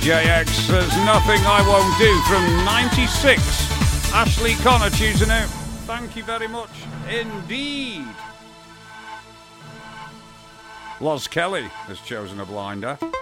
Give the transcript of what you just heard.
JX, there's nothing I won't do from 96. Ashley Connor choosing out. Thank you very much indeed. Loz Kelly has chosen a blinder.